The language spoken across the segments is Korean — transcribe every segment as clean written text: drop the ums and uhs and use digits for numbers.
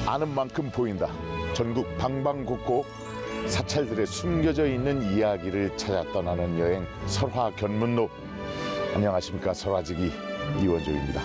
아는 만큼 보인다. 전국 방방곡곡 사찰들의 숨겨져 있는 이야기를 찾아 떠나는 여행 설화 견문록. 안녕하십니까, 설화지기 이원조입니다.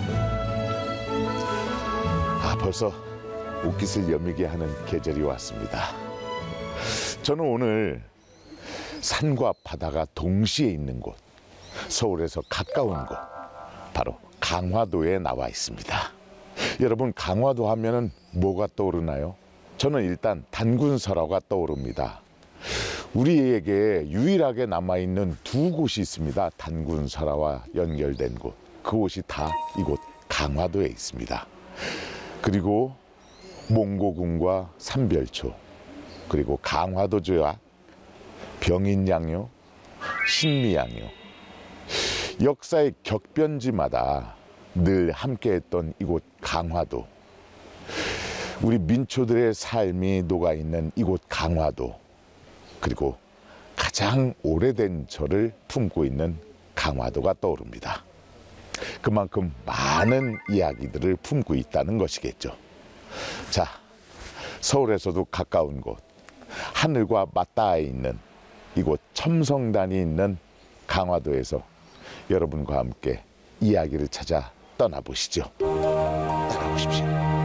벌써 옷깃을 여미게 하는 계절이 왔습니다. 저는 오늘 산과 바다가 동시에 있는 곳, 서울에서 가까운 곳, 바로 강화도에 나와 있습니다. 여러분, 강화도 하면은 뭐가 떠오르나요? 저는 일단 단군설화가 떠오릅니다. 우리에게 유일하게 남아있는 두 곳이 있습니다. 단군설화와 연결된 곳. 그곳이 다 이곳 강화도에 있습니다. 그리고 몽고궁과 삼별초, 그리고 강화도 조약, 병인양요, 신미양요. 역사의 격변지마다 늘 함께했던 이곳 강화도, 우리 민초들의 삶이 녹아있는 이곳 강화도, 그리고 가장 오래된 절을 품고 있는 강화도가 떠오릅니다. 그만큼 많은 이야기들을 품고 있다는 것이겠죠. 자, 서울에서도 가까운 곳, 하늘과 맞닿아 있는 이곳 첨성단이 있는 강화도에서 여러분과 함께 이야기를 찾아 떠나보시죠. 따라오십시오.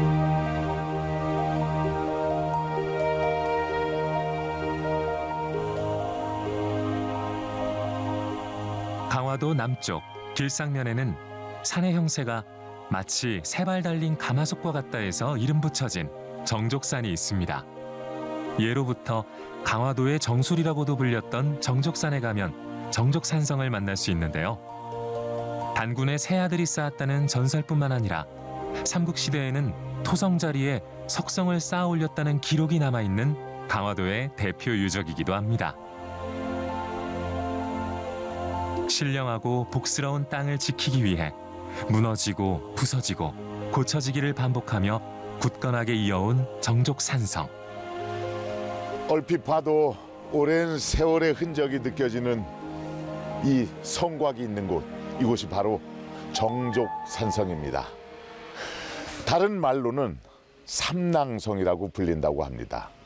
강화도 남쪽 길상면에는 산의 형세가 마치 세 발 달린 가마솥과 같다 해서 이름 붙여진 정족산이 있습니다. 예로부터 강화도의 정술이라고도 불렸던 정족산에 가면 정족산성을 만날 수 있는데요. 단군의 세 아들이 쌓았다는 전설뿐만 아니라 삼국시대에는 토성 자리에 석성을 쌓아 올렸다는 기록이 남아있는 강화도의 대표 유적이기도 합니다. 신령하고 복스러운 땅을 지키기 위해 무너지고 부서지고 고쳐지기를 반복하며 굳건하게 이어온 정족산성. 얼핏 봐도 오랜 세월의 흔적이 느껴지는 이 성곽이 있는 곳, 이곳이 바로 정족산성입니다. 다른 말로는 삼낭성이라고 불린다고 합니다.